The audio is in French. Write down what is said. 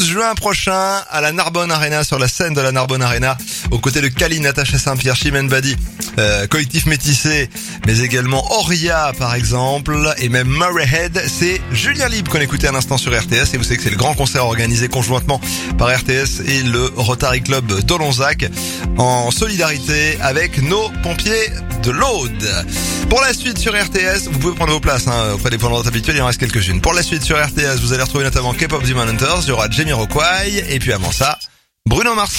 juin prochain à la Narbonne Arena, sur la scène de la Narbonne Arena, aux côtés de Kali, Natacha Saint-Pierre, Chimène Badi, Collectif Métissé, mais également Oria par exemple, et même Murray Head. C'est Julien Libre qu'on écoutait à l'instant sur RTS, et vous savez que c'est le grand concert organisé conjointement par RTS et le Rotary Club d'Olonzac en solidarité avec nos pompiers de l'Aude. Pour la suite sur RTS, vous pouvez prendre vos places auprès des points de vente habituels, il en reste quelques-unes. Pour la suite sur RTS, vous allez retrouver notamment K-Pop Demon Hunters, il y aura Jamiroquai, et puis avant ça, Bruno Mars.